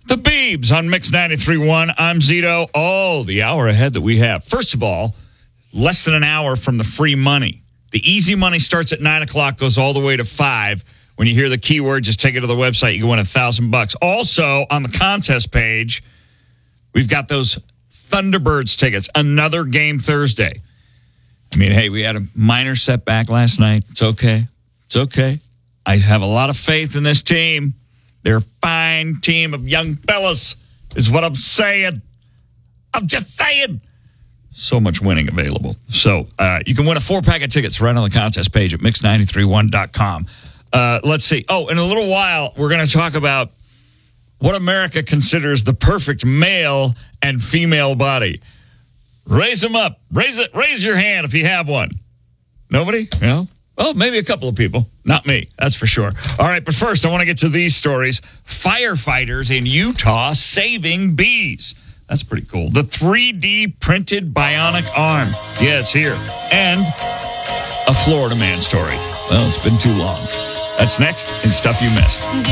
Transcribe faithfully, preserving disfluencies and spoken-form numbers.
The Beebs on Mix ninety-three point one. I'm Zito. Oh, the hour ahead that we have. First of all, less than an hour from the free money. The easy money starts at nine o'clock, goes all the way to five. When you hear the keyword, just take it to the website. You can win a thousand bucks. Also, on the contest page, we've got those Thunderbirds tickets. Another game Thursday. I mean, hey, we had a minor setback last night. It's okay. It's okay. I have a lot of faith in this team. They're a fine team of young fellas, is what I'm saying. I'm just saying. So much winning available. So uh, you can win a four-pack of tickets right on the contest page at mix nine three one dot com. Uh, let's see. Oh, in a little while, we're going to talk about what America considers the perfect male and female body. Raise them up. Raise it. Raise your hand if you have one. Nobody? No? Well, maybe a couple of people. Not me, that's for sure. All right, but first, I want to get to these stories. Firefighters in Utah saving bees. That's pretty cool. The three D printed bionic arm. Yeah, it's here. And a Florida man story. Well, it's been too long. That's next in Stuff You Missed.